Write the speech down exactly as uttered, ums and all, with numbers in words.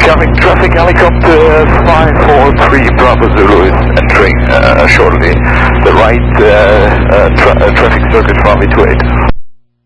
Incoming traffic helicopter five four three Bravo Zulu is entering uh, shortly the right uh, uh, tra uh, traffic circuit for V two eight.